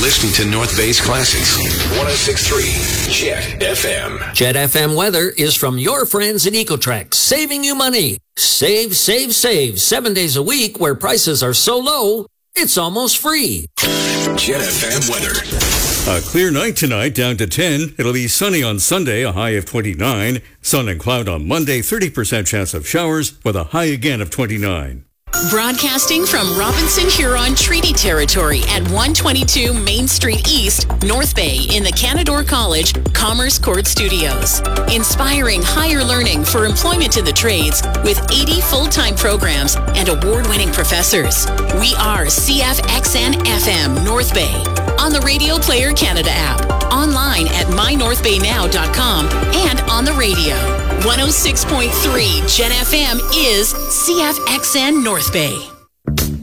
listening to North Bay's Classics. 106.3 Jet FM. Jet FM weather is from your friends at Ecotrex, saving you money. Save, save, save 7 days a week where prices are so low, it's almost free. Jet FM weather. A clear night tonight, down to 10. It'll be sunny on Sunday, a high of 29. Sun and cloud on Monday, 30% chance of showers with a high again of 29. Broadcasting from Robinson Huron Treaty Territory at 122 Main Street East, North Bay in the Canadore College Commerce Court Studios. Inspiring higher learning for employment in the trades with 80 full-time programs and award-winning professors. We are CFXN FM North Bay on the Radio Player Canada app, online at mynorthbaynow.com and on the radio. 106.3 Jet FM is CFXN North Bay.